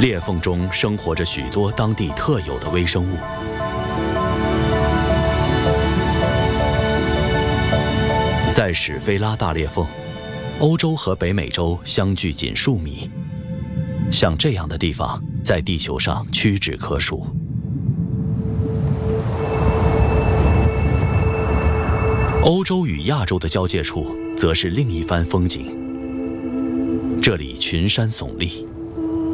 裂缝中生活着许多当地特有的微生物。在史菲拉大裂缝，欧洲和北美洲相距仅数米。像这样的地方，在地球上屈指可数。欧洲与亚洲的交界处，则是另一番风景。这里群山耸立，